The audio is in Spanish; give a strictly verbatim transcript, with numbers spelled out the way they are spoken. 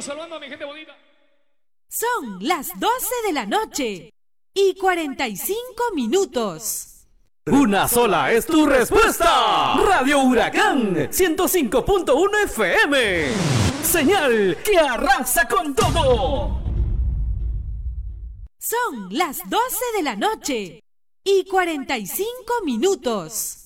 Seguimos saludando a mi gente bonita. Son las doce de la noche y cuarenta y cinco minutos. Una sola es tu respuesta. Radio Huracán ciento cinco punto uno F M. Señal que arrasa con todo. Son las doce de la noche y cuarenta y cinco minutos.